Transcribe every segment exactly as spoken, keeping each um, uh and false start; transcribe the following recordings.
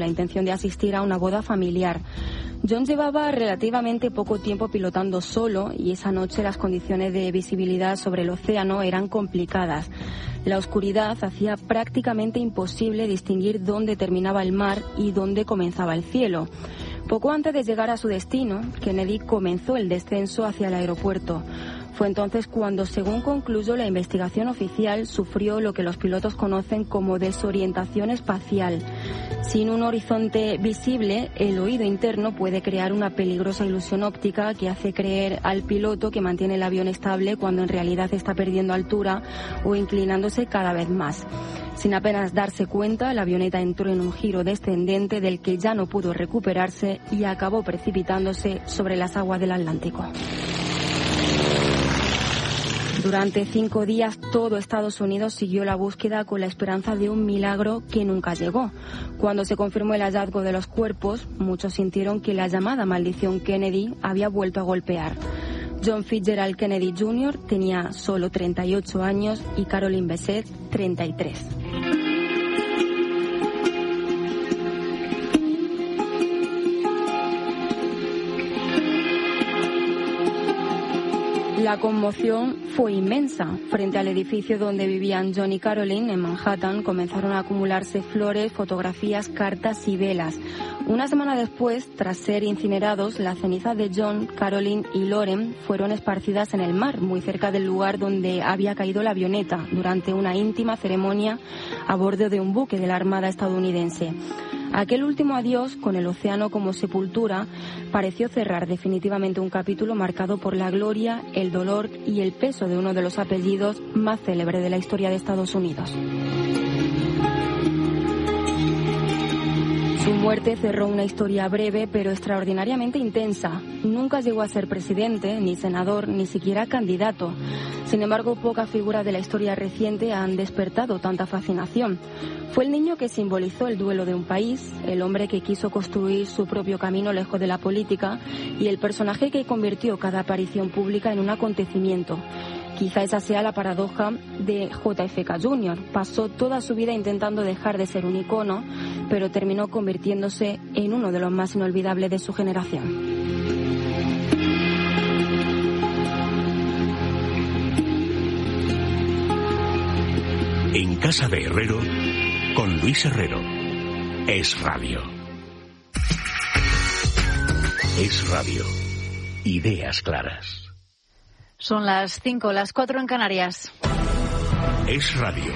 la intención de asistir a una boda familiar. John llevaba relativamente poco tiempo pilotando solo y esa noche las condiciones de visibilidad sobre el océano eran complicadas. La oscuridad hacía prácticamente imposible distinguir dónde terminaba el mar y dónde comenzaba el cielo. Poco antes de llegar a su destino, Kennedy comenzó el descenso hacia el aeropuerto. Fue entonces cuando, según concluyó la investigación oficial, sufrió lo que los pilotos conocen como desorientación espacial. Sin un horizonte visible, el oído interno puede crear una peligrosa ilusión óptica que hace creer al piloto que mantiene el avión estable cuando en realidad está perdiendo altura o inclinándose cada vez más. Sin apenas darse cuenta, la avioneta entró en un giro descendente del que ya no pudo recuperarse y acabó precipitándose sobre las aguas del Atlántico. Durante cinco días todo Estados Unidos siguió la búsqueda con la esperanza de un milagro que nunca llegó. Cuando se confirmó el hallazgo de los cuerpos, muchos sintieron que la llamada maldición Kennedy había vuelto a golpear. John Fitzgerald Kennedy junior tenía solo treinta y ocho años y Caroline Bessette treinta y tres. La conmoción fue inmensa. Frente al edificio donde vivían John y Caroline, en Manhattan, comenzaron a acumularse flores, fotografías, cartas y velas. Una semana después, tras ser incinerados, las cenizas de John, Caroline y Lauren fueron esparcidas en el mar, muy cerca del lugar donde había caído la avioneta, durante una íntima ceremonia a bordo de un buque de la Armada estadounidense. Aquel último adiós, con el océano como sepultura, pareció cerrar definitivamente un capítulo marcado por la gloria, el dolor y el peso de uno de los apellidos más célebres de la historia de Estados Unidos. Su muerte cerró una historia breve pero extraordinariamente intensa. Nunca llegó a ser presidente, ni senador, ni siquiera candidato. Sin embargo, pocas figuras de la historia reciente han despertado tanta fascinación. Fue el niño que simbolizó el duelo de un país, el hombre que quiso construir su propio camino lejos de la política y el personaje que convirtió cada aparición pública en un acontecimiento. Quizá esa sea la paradoja de J F K junior Pasó toda su vida intentando dejar de ser un icono, pero terminó convirtiéndose en uno de los más inolvidables de su generación. En casa de Herrero, con Luis Herrero. Es Radio. Es Radio. Ideas claras. Son las cinco, las cuatro en Canarias. Es Radio.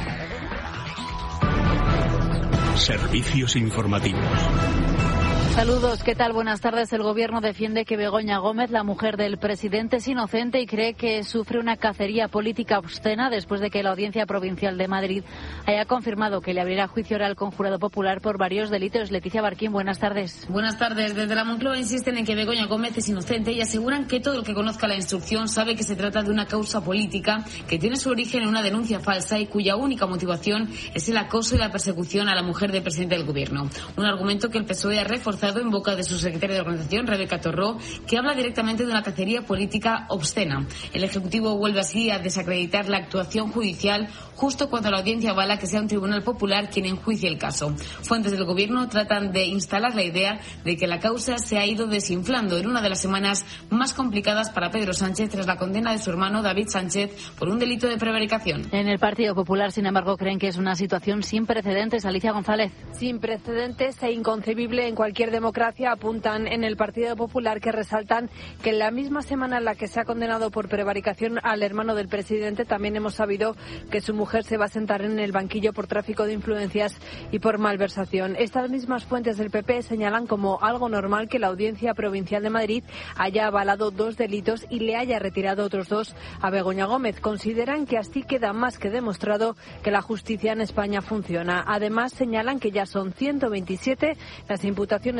Servicios informativos. Saludos, ¿qué tal? Buenas tardes. El Gobierno defiende que Begoña Gómez, la mujer del presidente, es inocente y cree que sufre una cacería política obscena después de que la Audiencia Provincial de Madrid haya confirmado que le abrirá juicio oral con jurado popular por varios delitos. Leticia Barquín, buenas tardes. Buenas tardes. Desde la Moncloa insisten en que Begoña Gómez es inocente y aseguran que todo el que conozca la instrucción sabe que se trata de una causa política que tiene su origen en una denuncia falsa y cuya única motivación es el acoso y la persecución a la mujer del presidente del Gobierno. Un argumento que el P S O E ha reforzado en boca de su secretaria de organización, Rebeca Torró, que habla directamente de una cacería política obscena. El Ejecutivo vuelve así a desacreditar la actuación judicial justo cuando la audiencia avala que sea un tribunal popular quien enjuicie el caso. Fuentes del Gobierno tratan de instalar la idea de que la causa se ha ido desinflando en una de las semanas más complicadas para Pedro Sánchez tras la condena de su hermano David Sánchez por un delito de prevaricación. En el Partido Popular, sin embargo, creen que es una situación sin precedentes. Alicia González. Sin precedentes e inconcebible en cualquier democracia, apuntan en el Partido Popular, que resaltan que en la misma semana en la que se ha condenado por prevaricación al hermano del presidente, también hemos sabido que su mujer se va a sentar en el banquillo por tráfico de influencias y por malversación. Estas mismas fuentes del P P señalan como algo normal que la Audiencia Provincial de Madrid haya avalado dos delitos y le haya retirado otros dos a Begoña Gómez. Consideran que así queda más que demostrado que la justicia en España funciona. Además, señalan que ya son ciento veintisiete las imputaciones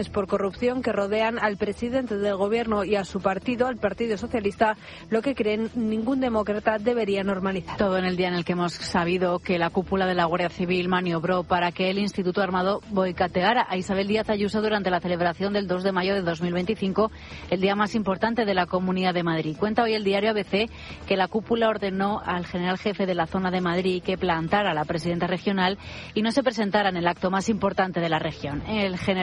acusaciones por corrupción que rodean al presidente del gobierno y a su partido, al Partido Socialista, lo que creen ningún demócrata debería normalizar. Todo en el día en el que hemos sabido que la cúpula de la Guardia Civil maniobró para que el Instituto Armado boicoteara a Isabel Díaz Ayuso durante la celebración del dos de mayo de dos mil veinticinco, el día más importante de la Comunidad de Madrid. Cuenta hoy el diario A B C que la cúpula ordenó al general jefe de la zona de Madrid que plantara a la presidenta regional y no se presentara en el acto más importante de la región. El general